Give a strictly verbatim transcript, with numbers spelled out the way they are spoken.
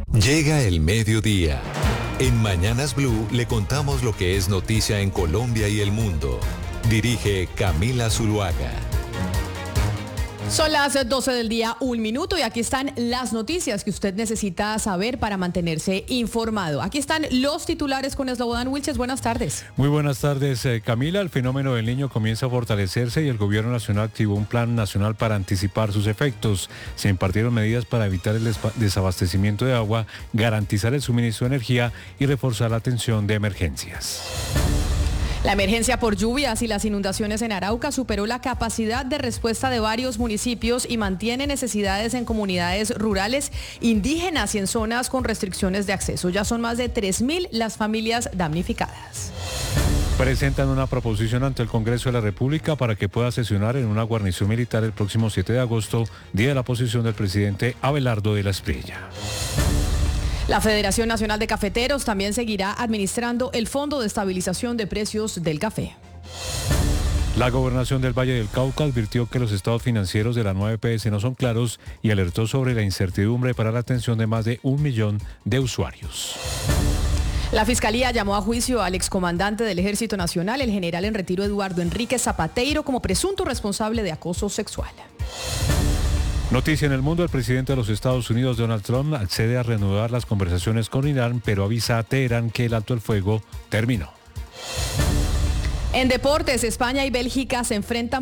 Llega el mediodía. En Mañanas Blue le contamos lo que es noticia en Colombia y el mundo. Dirige Camila Zuluaga. Son las doce del día, un minuto, y aquí están las noticias que usted necesita saber para mantenerse informado. Aquí están los titulares con Slobodan Wilches. Buenas tardes. Muy buenas tardes, eh, Camila. El fenómeno del Niño comienza a fortalecerse y el gobierno nacional activó un plan nacional para anticipar sus efectos. Se impartieron medidas para evitar el desabastecimiento de agua, garantizar el suministro de energía y reforzar la atención de emergencias. La emergencia por lluvias y las inundaciones en Arauca superó la capacidad de respuesta de varios municipios y mantiene necesidades en comunidades rurales, indígenas y en zonas con restricciones de acceso. Ya son más de tres mil las familias damnificadas. Presentan una proposición ante el Congreso de la República para que pueda sesionar en una guarnición militar el próximo siete de agosto, día de la posesión del presidente Abelardo de la Espriella. La Federación Nacional de Cafeteros también seguirá administrando el Fondo de Estabilización de Precios del Café. La Gobernación del Valle del Cauca advirtió que los estados financieros de la nueva E P S no son claros y alertó sobre la incertidumbre para la atención de más de un millón de usuarios. La Fiscalía llamó a juicio al excomandante del Ejército Nacional, el general en retiro Eduardo Enrique Zapateiro, como presunto responsable de acoso sexual. Noticia en el mundo: el presidente de los Estados Unidos, Donald Trump, accede a reanudar las conversaciones con Irán, pero avisa a Teherán que el alto el fuego terminó. En deportes, España y Bélgica se enfrentan